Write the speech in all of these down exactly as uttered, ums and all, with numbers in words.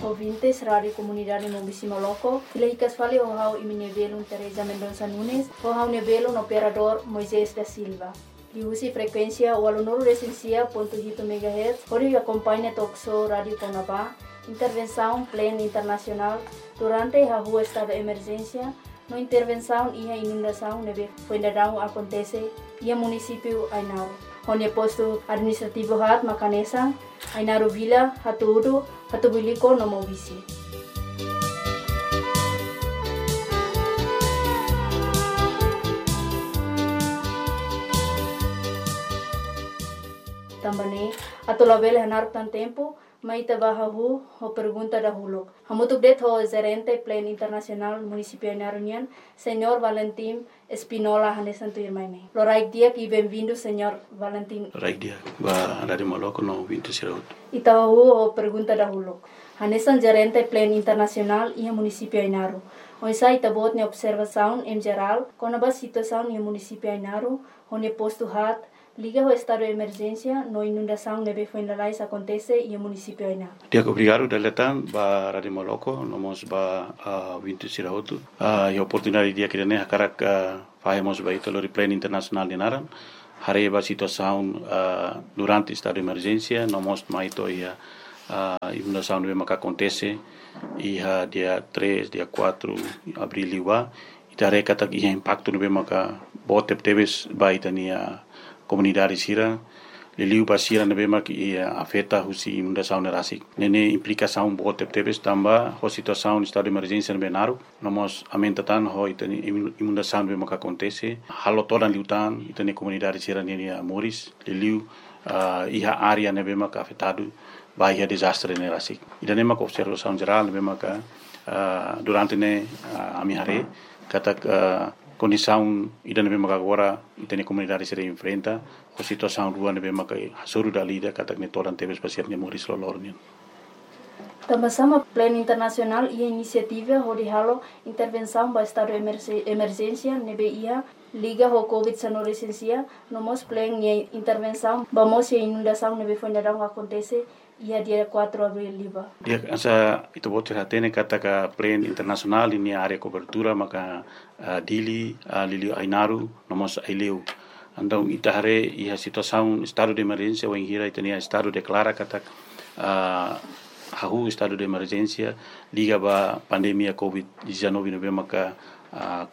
ouvintes, Rádio Comunidade Mobisi Moloco. Ilahicas fale o hau iminevelo Teresa Mendonça Nunes, o hau nevelo no operador Moisés da Silva. Diusi frequência o aluno recensia ponto oito megahertz, onde acompanha Toxo Rádio Conabá, intervenção plena internacional durante a rua estado de emergência, no intervenção e a inundação neve fuendadão acontece e a município Ainaro. Onde posto administrativo hat Macanesa, Ainaro Vila, Hatudo, Hatubiliko no Mobisi. Também, atolabel hanar tan tempo, maita bahahu ho pergunta dahulu. Hamutuk det ho gerente plan internacional municipio Ainarunian, senhor Valentim Espinola Hanesan Tuirmaine. Loraik dia e bem-vindo, senhor Valentim. Loraik dia, ba Rádio Moloco no vinte Siraut. Itahu ho pergunta dahulu. Hanesan gerente plan internacional e municipio Ainaru. Oisa itabot ne observação em geral, com a situação no municipio Ainaru, onde posto hat liga o estado de emergência, no inundação neve fuendalais acontece e o município Aina. Dia obrigado da letan ba Rádio Moloco, nomos ba uh, vinte Sirautu. Uh, e oportunidade dia que ne hakarak uh, fazemos ba ito lori plan internacional de Naran. Hare ba situação uh, durante o estado de emergência, nomos maito ia uh, inundação neve maka acontece ia dia três, dia quatro abril liwa. Itare katak ia impacto neve maka botep teves ba itania comunidade sira liliu basira nebe mak i afeta husi inundação nerasik nene implicação bote tebes tamba ho situação estado de emergência nebe naru nomos amentatan ho itani inundação nebe mak acontece halo todan liutan itani comunidade sira nene moris liliu uh, iha área nebe mak afetado bahia desastre nerasik idane mak observação geral nebe mak uh, durante ne uh, amihare katak uh, condição ida nebe maka agora itene comunidade se enfrenta a situação rua nebe maka hasuru dalida katak ne toran tebes pasir ne moris lolornian. Também plano internacional e iniciativa onde halo intervenção para estado de emergência nebe ia liga ho covid dezenove licencia nomos plano e intervenção vamos e inundação nebe fuendadão acontece ia dia quatro abril liba. Dia asa itu bote hatene kataka plan internasional ini area cobertura maka uh, dili uh, lili Ainaru nomos aileu. Andau itahare ia situação estado de emergência ou hira itania estado declara katak uh, hahu estado de emergência liga ba pandemia covid dezenove nebe maka uh,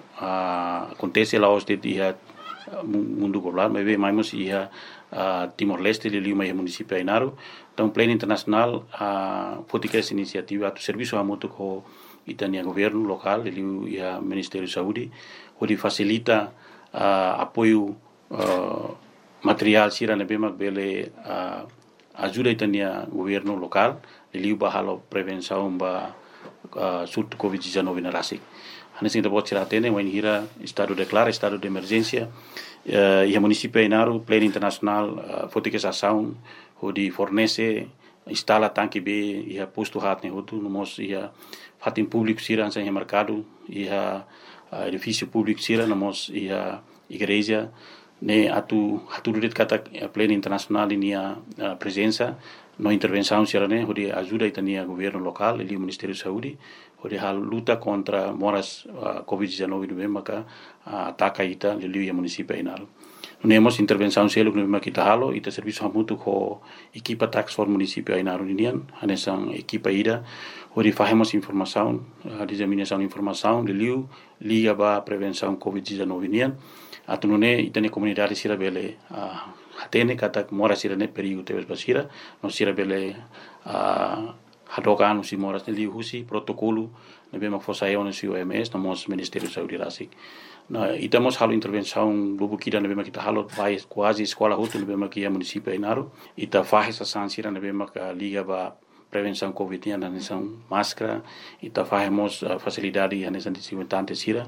uh, acontece lá os de dia mundo global mas mais ia uh, Timor Leste lili mai município Ainaru. Então, plano internacional, a uh, essa iniciativa, o serviço a muito com itania governo local, ele e a Ministério da Saúde, onde facilita uh, apoio uh, material sira nebe mak bele uh, ajuda itania governo local, ele bahalo prevenção ba uh, surto covid dezenove na rasik. Hanes ainda pode tirar tene, mas hira estado declara estado de emergência uh, e a município Ainaru, plano internacional, uh, essa ação onde fornece instala tanque B e a posto hat ne hotu nomos ia fatin público sira ansa em mercado e a edifício público sira nomos ia igreja ne atu haturu det kata pleno internacional inia presença no intervenção sira ne onde ajuda itania governo local e o Ministério da Saúde onde a luta contra moras uh, covid dezenove no maka uh, ataca ita lili e município Ainaru. Nemos intervenção selo no makita halo ita serviço hamutu ko equipa tax for município Ainaru ninian hanesan equipa ida onde fazemos informação a disseminação de informação de liu liga ba prevenção covid dezenove nian atunune itane comunidade sira bele a hatene kata mora sira ne perigo tebes basira no sira bele a hadokan usi moras ne liu husi protocolo ne bema fosaio no O M S no mos Ministério da Saúde rasik. Na itamos halo intervenção bubu kida nebe makita halo vai quase escola hutu nebe makia município Ainaru ita faz essa sansira nebe maka liga ba prevenção covid na nação máscara ita fazemos uh, facilidade na nação desinfetante sira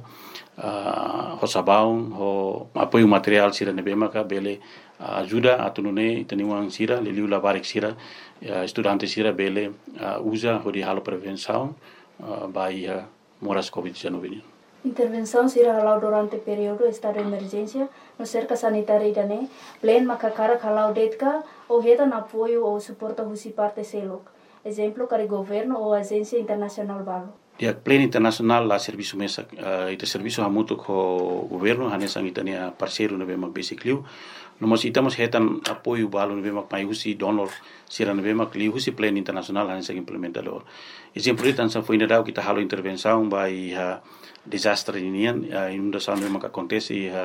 uh, ho sabão ho apoio material sira nebe maka bele uh, ajuda atunune itaniwang sira liliu labarik sira uh, estudante sira bele uh, usa ho di halo prevenção uh, bai uh, moras covid dezenove. Intervenção será halau durante o período estado de emergência no cerca sanitária dane, plen makakara halau detka ou reta na apoio ou suporta husi parte selok. exemplo kare governo ou agência internacional balo. Dia plan internasional la serviço mesa uh, ita serviço hamutu ko governo hanesang itania parceiro na bemak basically no mas itamos hetan apoio balo na bemak mai husi donor sira na bemak li husi plan internasional hanesang implementador exemplo itan sa foi nadau kita halo intervenção by ha desastre inian uh, inundação na bemak acontece ha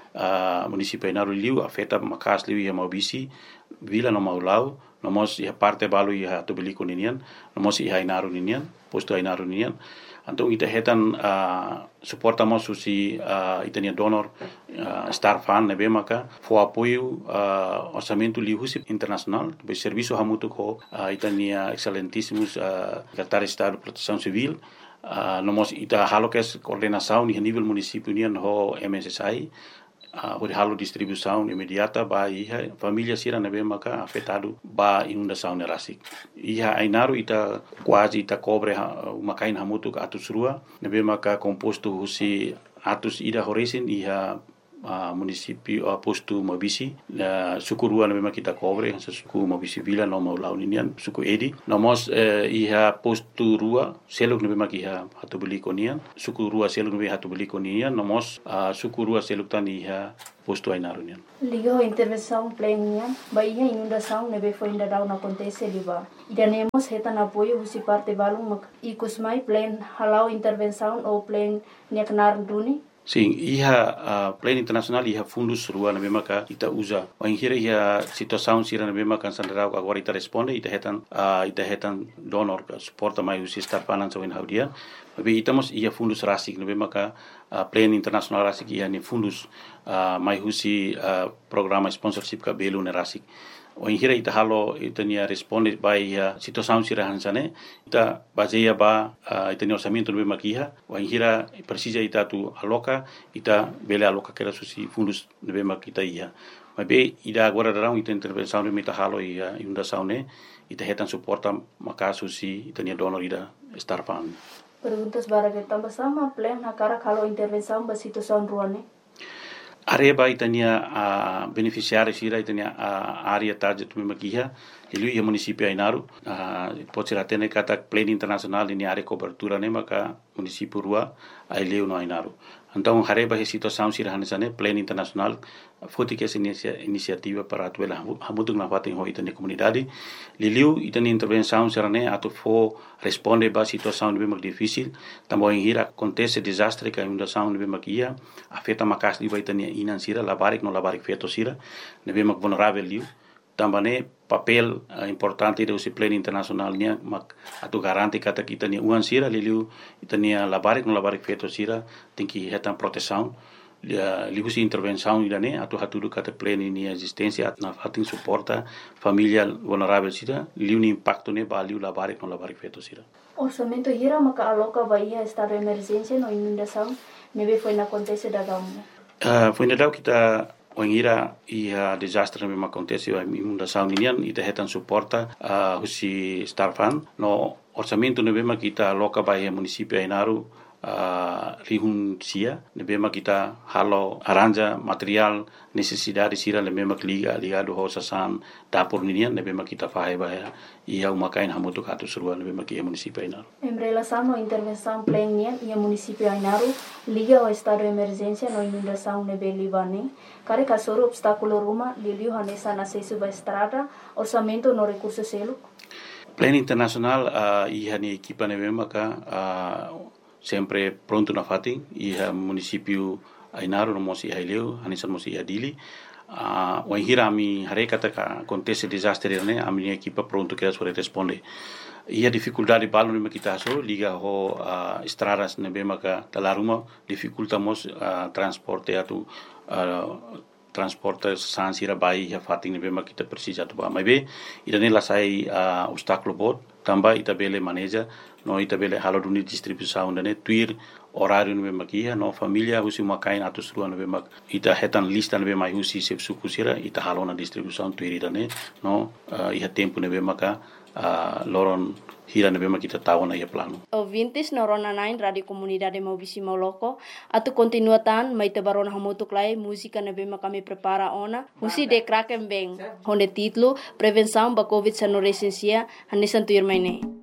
uh, município Inaru liu afeta makas liu ia mau bisi vila no mau lau nomos ia parte balu ia tubeliko ninian nomos ia Inaru ninian posto Inaru ninian então ita hetan uh, suportamos susi uh, itania donor uh, star fan nebe maka fo apoio uh, orçamento lihusi internacional be serviço hamutu ko uh, itania excelentíssimos uh, secretário de Estado de Proteção Civil uh, nomos ita halo kes coordenação ni nível município nian ho M S S I Uh, halo distribuição imediata ba iha família sira nebe maka afetado ba inundação nerasik iha Inaru ita quase ita cobre uh, makain hamutu ka atus rua nebe maka composto husi atus ida horesin iha uh, município uh, posto Mabisi uh, suku rua nebe maka kita cobre suku Mabisi vila no mau launian suku edi nomos uh, iha posto rua seluk nebe maka iha hatu beli konian suku rua seluk nebe hatu beli konian nomos uh, suku rua seluk tan iha posto Inaru nian liga intervenção plena baia inundação nebe foi ainda não acontece liba idanemos hetan apoio husi parte balung ikusmai plan halau intervenção ou plan neknar duni. Sim, iha uh, plan internasional iha fundus rua na memaka ita usa. O inhira iha situação sira na memaka sandarau agora ita responde ita hetan uh, ita hetan donor suporta mai usi star finance in haudia. Tapi itamos iha fundus rasik na memaka uh, plan internasional rasik iha ni fundus uh, mai usi uh, programa sponsorship ka belu na rasik. O inhira ita halo ita nia responde by uh, situação sira hansane ita baseia ba uh, ita ni orçamento no makiha o inhira precisa ita tu aloca ita bele aloca que era susi fundos no makita ia mas be ida agora darão ita intervenção no mita halo ia inundação ne ita hetan suporta maka susi ita nia donor ida star fund. Perguntas bara que tambah sama plan hakara kalau intervenção ba situação ruane. Areba itania a uh, beneficiário sira itania a uh, área target tu makiha ilu ia município Inaru uh, pode ser até kata plan internacional ini área cobertura ne maka município rua aileu no Inaru então areba he situação sira hanesane plan internacional foti que essa iniciativa para atuela hamutung na fatin ho itania comunidade liliu itania intervenção serane atu fo responde ba situação de bem difícil também hira acontece desastre que inundação de bem makia afeta makas di itania inan sira labarik no labarik feto sira ne bem vulnerável liu também papel uh, importante do plan internacional nia mak atu garanti kata kita ni uan sira liliu itania labarik no labarik feto sira tem que hetan proteção liu si intervenção idane atu hatudu kata plan ini existência na fatin suporta família vulnerável sira liu ni impacto ne ba liu labarik no labarik feto sira orçamento hira maka aloca baia estado de emergência no inundação nebe foi na acontece da gamu uh, foi na dau kita o ingira ia desastre mesmo acontece a inundação inian ita hetan suporta uh, husi star fund no orçamento ne bema kita aloca baia município Inaru uh, rihun sia ne bema kita halo aranja material necessidade sira le bema liga ligado ho sasan dapur ninian ne bema kita fae baia ia umakain hamutu katu surua ne bema kia município Inaru em relação no intervenção plena ia município Inaru liga o estado de emergência no inundação ne belibane kare kasoro obstáculo ruma liliu hanesa na acesso ba estrada orçamento no recurso selo plan internacional uh, iha ni equipa ne bema ka uh, sempre pronto na fatin iha município Inaru no mosi haileu hanesa mosi adili uh, o hira mi hare kata ka acontece desastre ne ami equipa pronto que as responde ia dificuldade balu ne kita so liga ho uh, estradas ne bema ka talaruma dificultamos uh, transporte atu uh, transporte sansira bai ya fatin ne bema kita precisa tu ba mai be ida ne la sai uh, obstáculo bot tamba ita bele manager no ita bele halo duni distribuição ne tuir horário no bema kia no família husi makain atus rua no bema ita hetan lista no bema husi sep suku sira ita halo na distribuição tuir ida ne no uh, iha tempo no bema ka uh, loron hira na bema kita tahu na ia plano. Ouvintes na Rona Nine Radio Comunidade Maubisi Moloko, atu continuatan mai te barona hamutuk lai música na bema kami prepara ona, husi de kraken beng, honde titlo Prevenção ba Covid sa no resensia, hanisan tuir mai nei.